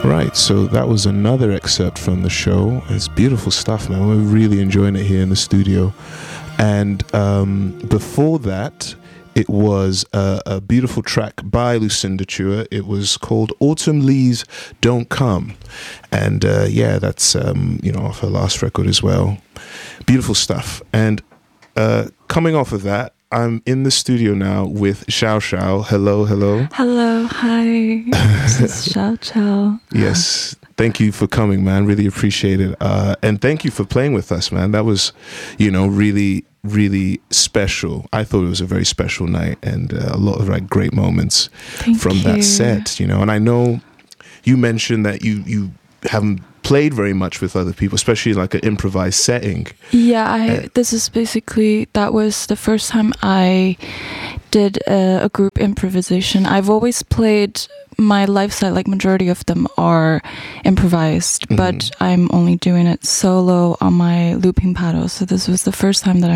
Right, so that was another excerpt from the show. It's beautiful stuff, man. We're really enjoying it here in the studio. And before that, it was a beautiful track by Lucinda Chua. It was called Autumn Leaves Don't Come. And that's, off her last record as well. Beautiful stuff. And coming off of that, I'm in the studio now with Xiao Xiao. Hello, hello. Hello, hi. This is Xiao Xiao. Yes, thank you for coming, man. Really appreciate it. And thank you for playing with us, man. That was, really, really special. I thought it was a very special night and a lot of great moments from that set, And I know you mentioned that you haven't played very much with other people, especially in an improvised setting. Yeah, that was the first time I did a group improvisation. I've always played my live set, majority of them are improvised, but I'm only doing it solo on my looping paddle. So this was the first time that